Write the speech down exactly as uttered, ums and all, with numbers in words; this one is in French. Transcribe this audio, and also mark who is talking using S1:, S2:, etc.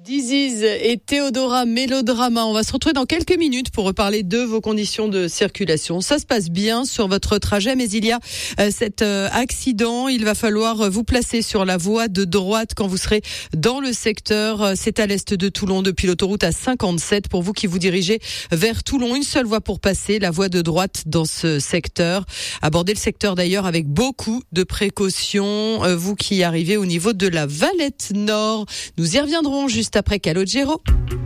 S1: Diziz et Théodora Mélodrama. On va se retrouver dans quelques minutes pour reparler de vos conditions de circulation. Ça se passe bien sur votre trajet, mais il y a euh, cet euh, accident. Il va falloir vous placer sur la voie de droite quand vous serez dans le secteur. C'est à l'est de Toulon, depuis l'autoroute A cinquante-sept. Pour vous qui vous dirigez vers Toulon, une seule voie pour passer, la voie de droite dans ce secteur. Abordez le secteur d'ailleurs avec beaucoup de précautions. Euh, vous qui arrivez au niveau de la Valette Nord. Nous y reviendrons juste après Calogero.